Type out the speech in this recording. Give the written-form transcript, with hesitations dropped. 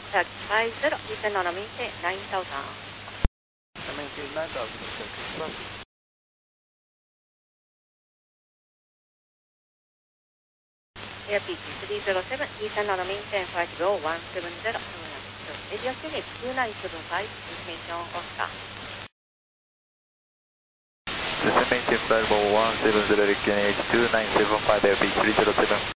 Taxi 50, descend on maintain 9000. Maintain 9000, traffic. Airpeak 307, descend on maintain 50170. Radio Phoenix 2975, information Oscar. Descend maintain 50170, QNH 2975, Airpeak 307.